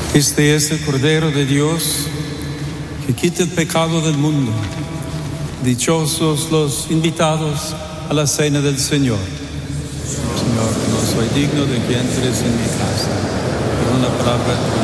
Este es el Cordero de Dios que quita el pecado del mundo. Dichosos los invitados a la cena del Señor. Señor, no soy digno de que entres en mi casa, pero una palabra